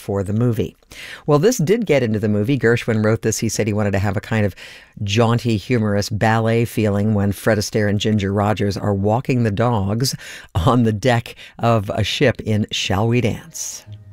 for the movie. Well, this did get into the movie. Gershwin wrote this. He said he wanted to have a kind of jaunty, humorous ballet feeling when Fred Astaire and Ginger Rogers are walking the dogs on the deck of a ship in Shall We Dance?